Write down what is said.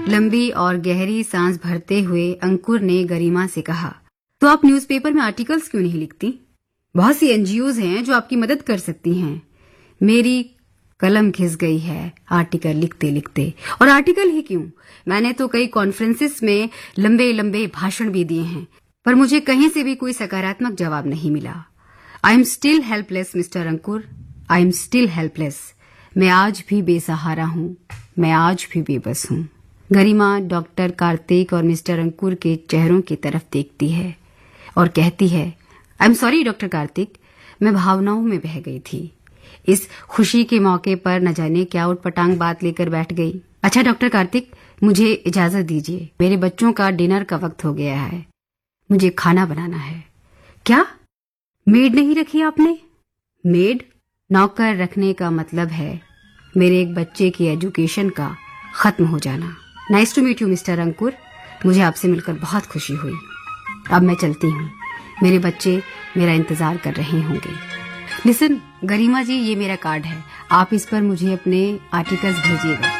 लंबी और गहरी सांस भरते हुए अंकुर ने गरिमा से कहा, तो आप न्यूज़पेपर में आर्टिकल्स क्यों नहीं लिखती? बहुत सी एनजीओज हैं जो आपकी मदद कर सकती हैं। मेरी कलम घिस गई है आर्टिकल लिखते लिखते। और आर्टिकल ही क्यों, मैंने तो कई कॉन्फ्रेंसेस में लंबे लंबे भाषण भी दिए हैं, पर मुझे कहीं से भी कोई सकारात्मक जवाब नहीं मिला। I am still helpless mister Ankur, I am still helpless. मैं आज भी बेसहारा हूँ, मैं आज भी बेबस हूँ। गरिमा डॉक्टर कार्तिक और मिस्टर अंकुर के चेहरों की तरफ देखती है और कहती है, I am sorry doctor Kartik, मैं भावनाओं में बह गई थी। इस खुशी के मौके पर न जाने क्या उटपटांग बात लेकर बैठ गई। अच्छा डॉक्टर कार्तिक, मुझे इजाजत दीजिए, मेरे बच्चों का डिनर का वक्त हो गया है, मुझे खाना बनाना है। क्या मेड नहीं रखी आपने? मेड नौकर रखने का मतलब है मेरे एक बच्चे की एजुकेशन का खत्म हो जाना। Nice to meet you mister अंकुर, मुझे आपसे मिलकर बहुत खुशी हुई। अब मैं चलती हूँ, मेरे बच्चे मेरा इंतजार कर रहे होंगे। लिसन गरिमा जी, ये मेरा कार्ड है, आप इस पर मुझे अपने आर्टिकल्स भेजिएगा।